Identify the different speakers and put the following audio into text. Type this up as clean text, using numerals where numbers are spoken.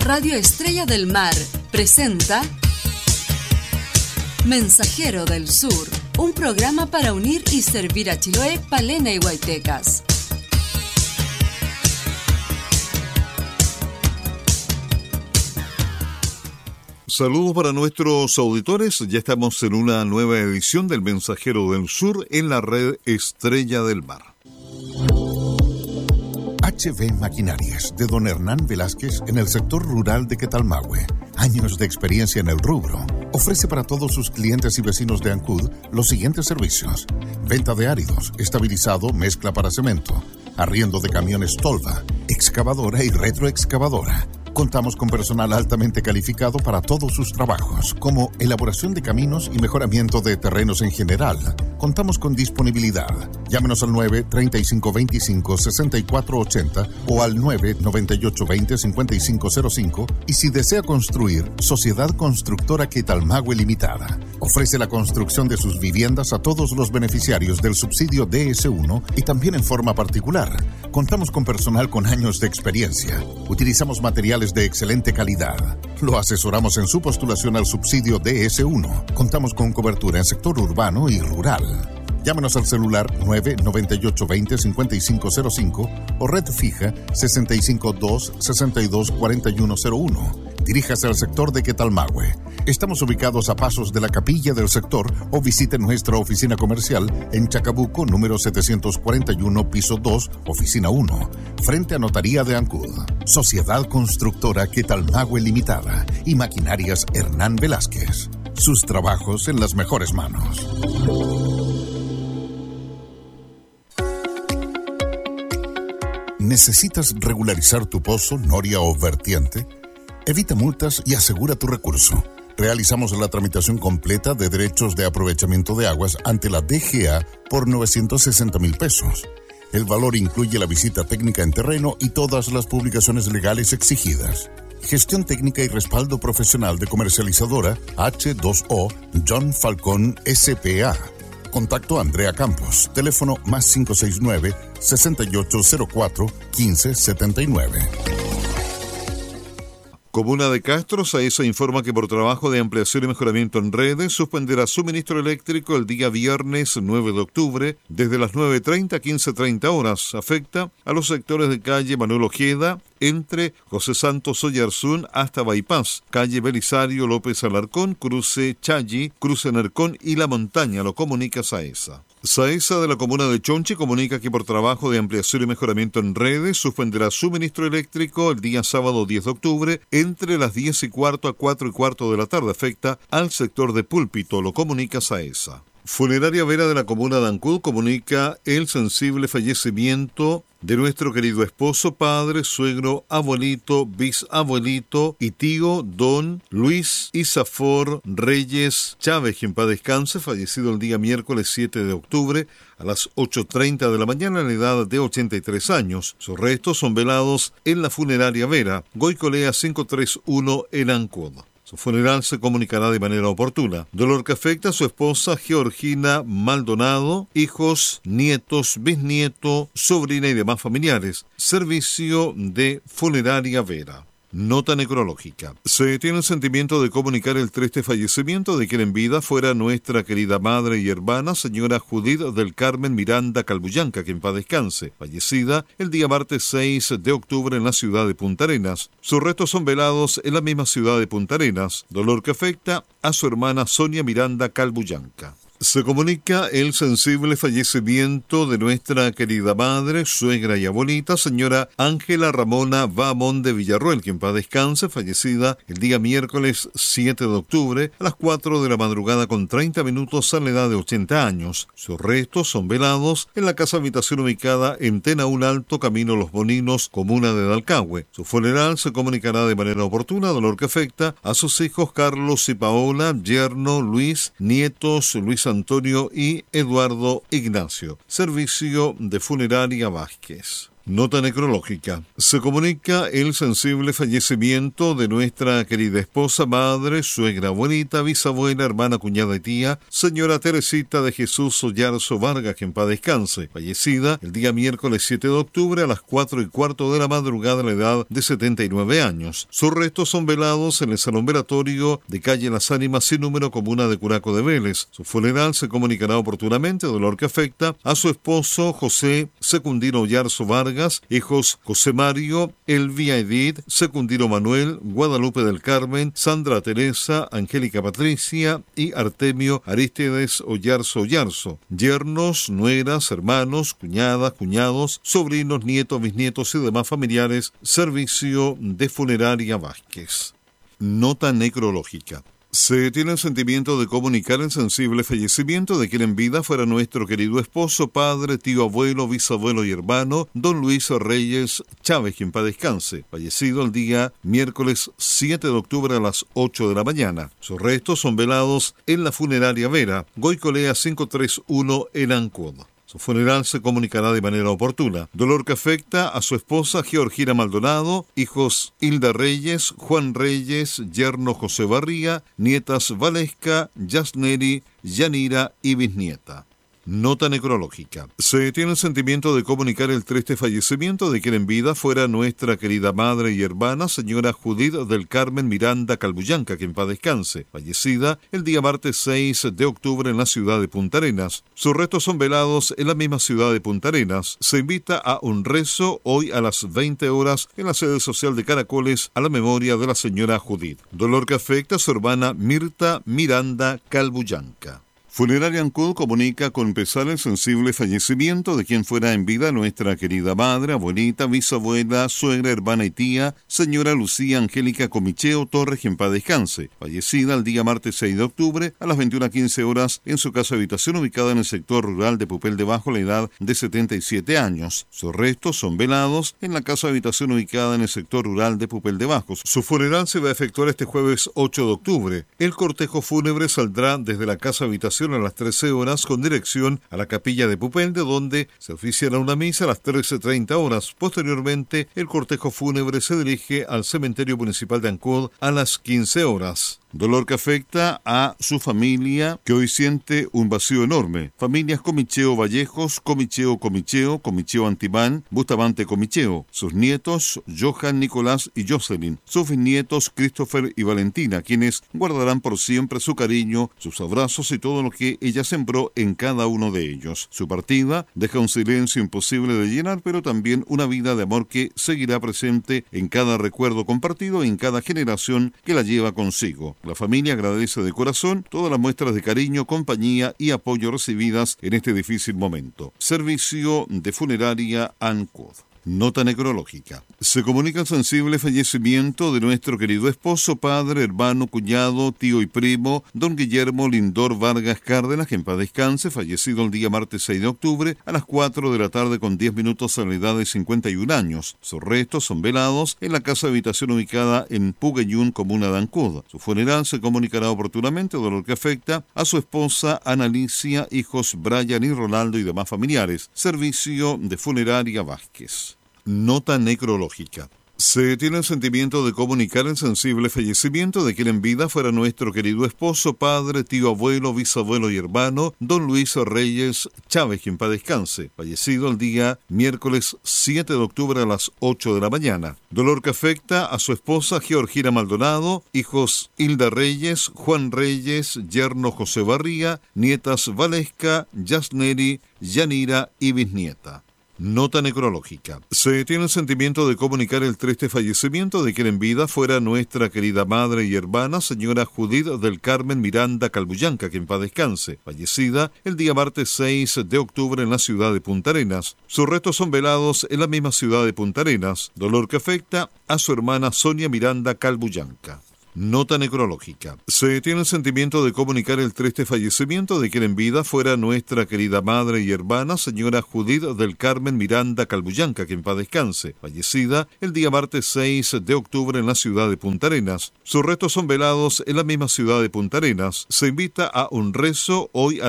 Speaker 1: Radio Estrella del Mar presenta Mensajero del Sur, un programa para unir y servir a Chiloé, Palena y Huaytecas.
Speaker 2: Saludos para nuestros auditores, ya estamos en una nueva edición del Mensajero del Sur en la red Estrella del Mar.
Speaker 3: HB Maquinarias, de don Hernán Velázquez, en el sector rural de Quetalmahue. Años de experiencia en el rubro. Ofrece para todos sus clientes y vecinos de Ancud los siguientes servicios: venta de áridos, estabilizado, mezcla para cemento, arriendo de camiones tolva, excavadora y retroexcavadora. Contamos con personal altamente calificado para todos sus trabajos, como elaboración de caminos y mejoramiento de terrenos en general. Contamos con disponibilidad. Llámenos al 9-3525-6480 o al 9-9820-5505 y si desea construir, Sociedad Constructora Quetalmahue Limitada. Ofrece la construcción de sus viviendas a todos los beneficiarios del subsidio DS1 y también en forma particular. Contamos con personal con años de experiencia. Utilizamos materiales de excelente calidad. Lo asesoramos en su postulación al subsidio DS1. Contamos con cobertura en sector urbano y rural. Llámenos al celular 998-20-5505 o red fija 652-624101. Diríjase al sector de Quetalmahue. Estamos ubicados a pasos de la capilla del sector o visite nuestra oficina comercial en Chacabuco, número 741, piso 2, oficina 1, frente a Notaría de Ancud. Sociedad Constructora Quetalmahue Limitada y Maquinarias Hernán Velázquez. Sus trabajos en las mejores manos. ¿Necesitas regularizar tu pozo, noria o vertiente? Evita multas y asegura tu recurso. Realizamos la tramitación completa de derechos de aprovechamiento de aguas ante la DGA por 960,000 pesos. El valor incluye la visita técnica en terreno y todas las publicaciones legales exigidas. Gestión técnica y respaldo profesional de comercializadora H2O John Falcón S.P.A. Contacto Andrea Campos. Teléfono más 569-6804-1579.
Speaker 2: Comuna de Castro, SAESA informa que por trabajo de ampliación y mejoramiento en redes suspenderá suministro eléctrico el día viernes 9 de octubre desde las 9:30 a 15:30 horas. Afecta a los sectores de calle Manuel Ojeda, entre José Santos Oyarzún hasta Bypass, calle Belisario López Alarcón, cruce Chayi, cruce Nercón y La Montaña. Lo comunica SAESA. SAESA de la comuna de Chonchi comunica que por trabajo de ampliación y mejoramiento en redes suspenderá suministro eléctrico el día sábado 10 de octubre entre las 10:15 a 4:15 de la tarde. Afecta al sector de Púlpito. Lo comunica SAESA. Funeraria Vera de la comuna de Ancud comunica el sensible fallecimiento de nuestro querido esposo, padre, suegro, abuelito, bisabuelito y tío don Luis Isafor Reyes Chávez, quien paz descanse, fallecido el día miércoles 7 de octubre a las 8:30 de la mañana en la edad de 83 años. Sus restos son velados en la Funeraria Vera, Goicolea 531 en Ancud. Su funeral se comunicará de manera oportuna. Dolor que afecta a su esposa Georgina Maldonado, hijos, nietos, bisnieto, sobrina y demás familiares. Servicio de Funeraria Vera. Nota necrológica. Se tiene el sentimiento de comunicar el triste fallecimiento de quien en vida fuera nuestra querida madre y hermana, señora Judith del Carmen Miranda Calbuyanca, quien paz descanse, fallecida el día martes 6 de octubre en la ciudad de Punta Arenas. Sus restos son velados en la misma ciudad de Punta Arenas, dolor que afecta a su hermana Sonia Miranda Calbuyanca. Se comunica el sensible fallecimiento de nuestra querida madre, suegra y abuelita, señora Ángela Ramona Bamón de Villarroel, quien paz descanse, fallecida el día miércoles 7 de octubre a las 4 de la madrugada con 30 minutos a la edad de 80 años. Sus restos son velados en la casa habitación ubicada en Tenaún Alto, Camino Los Boninos, comuna de Dalcahue. Su funeral se comunicará de manera oportuna, dolor que afecta a sus hijos Carlos y Paola, yerno Luis, nietos Luis Antonio y Eduardo Ignacio. Servicio de Funeraria Vázquez. Nota necrológica. Se comunica el sensible fallecimiento de nuestra querida esposa, madre, suegra, abuelita, bisabuela, hermana, cuñada y tía, señora Teresita de Jesús Oyarzo Vargas, que en paz descanse, fallecida el día miércoles 7 de octubre a las 4:15 de la madrugada a la edad de 79 años. Sus restos son velados en el salón velatorio de calle Las Ánimas sin número, comuna de Curaco de Vélez. Su funeral se comunicará oportunamente, dolor que afecta a su esposo José Secundino Oyarzo Vargas, hijos José Mario, Elvia Edith, Secundino Manuel, Guadalupe del Carmen, Sandra Teresa, Angélica Patricia y Artemio Arístides Oyarzo, yernos, nueras, hermanos, cuñadas, cuñados, sobrinos, nietos, bisnietos y demás familiares. Servicio de Funeraria Vázquez. Nota necrológica. Se tiene el sentimiento de comunicar el sensible fallecimiento de quien en vida fuera nuestro querido esposo, padre, tío, abuelo, bisabuelo y hermano, don Luis Reyes Chávez, quien paz descanse, fallecido el día miércoles 7 de octubre a las 8 de la mañana. Sus restos son velados en la funeraria Vera, Goicolea 531 en Ancud. Su funeral se comunicará de manera oportuna. Dolor que afecta a su esposa Georgina Maldonado, hijos Hilda Reyes, Juan Reyes, yerno José Barría, nietas Valesca, Yasneri, Yanira y bisnieta. Nota necrológica. Se tiene el sentimiento de comunicar el triste fallecimiento de quien en vida fuera nuestra querida madre y hermana, señora Judith del Carmen Miranda Calbuyanca, que en paz descanse, fallecida el día martes 6 de octubre en la ciudad de Punta Arenas. Sus restos son velados en la misma ciudad de Punta Arenas. Se invita a un rezo hoy a las 20 horas en la sede social de Caracoles a la memoria de la señora Judith. Dolor que afecta a su hermana Mirta Miranda Calbuyanca. Funeraria Ancud comunica con pesar el sensible fallecimiento de quien fuera en vida nuestra querida madre, abuelita, bisabuela, suegra, hermana y tía, señora Lucía Angélica Comicheo Torres, quien paz descanse, fallecida el día martes 6 de octubre a las 21:15 horas en su casa habitación ubicada en el sector rural de Pupel de Bajo, a la edad de 77 años. Sus restos son velados en la casa habitación ubicada en el sector rural de Pupel de Bajo. Su funeral se va a efectuar este jueves 8 de octubre. El cortejo fúnebre saldrá desde la casa habitación a las 13 horas con dirección a la capilla de Pupel, de donde se oficiará una misa a las 13:30 horas. Posteriormente, el cortejo fúnebre se dirige al cementerio municipal de Ancud a las 15 horas. Dolor que afecta a su familia, que hoy siente un vacío enorme. Familias Comicheo Vallejos, Comicheo Antimán, Bustamante Comicheo. Sus nietos, Johan, Nicolás y Jocelyn. Sus bisnietos, Christopher y Valentina, quienes guardarán por siempre su cariño, sus abrazos y todo lo que ella sembró en cada uno de ellos. Su partida deja un silencio imposible de llenar, pero también una vida de amor que seguirá presente en cada recuerdo compartido y en cada generación que la lleva consigo. La familia agradece de corazón todas las muestras de cariño, compañía y apoyo recibidas en este difícil momento. Servicio de Funeraria Ancud. Nota necrológica. Se comunica el sensible fallecimiento de nuestro querido esposo, padre, hermano, cuñado, tío y primo, don Guillermo Lindor Vargas Cárdenas, que en paz descanse, fallecido el día martes 6 de octubre a las 4 de la tarde con 10 minutos a la edad de 51 años. Sus restos son velados en la casa habitación ubicada en Pugueyún, comuna de Ancud. Su funeral se comunicará oportunamente, dolor que afecta a su esposa Analicia, hijos Brian y Ronaldo y demás familiares. Servicio de Funeraria Vázquez. Nota necrológica. Se tiene el sentimiento de comunicar el sensible fallecimiento de quien en vida fuera nuestro querido esposo, padre, tío, abuelo, bisabuelo y hermano, don Luis Reyes Chávez, quien paz descanse, fallecido el día miércoles 7 de octubre a las 8 de la mañana. Dolor que afecta a su esposa Georgina Maldonado, hijos Hilda Reyes, Juan Reyes, yerno José Barría, nietas Valesca, Yasneri, Yanira y bisnieta. Nota necrológica. Se tiene el sentimiento de comunicar el triste fallecimiento de quien en vida fuera nuestra querida madre y hermana, señora Judith del Carmen Miranda Calbuyanca, que en paz descanse, fallecida el día martes 6 de octubre en la ciudad de Punta Arenas. Sus restos son velados en la misma ciudad de Punta Arenas. Dolor que afecta a su hermana Sonia Miranda Calbuyanca. Nota necrológica. Se tiene el sentimiento de comunicar el triste fallecimiento de quien en vida fuera nuestra querida madre y hermana, señora Judith del Carmen Miranda Calbuyanca, que en paz descanse, fallecida el día martes 6 de octubre en la ciudad de Punta Arenas. Sus restos son velados en la misma ciudad de Punta Arenas. Se invita a un rezo hoy a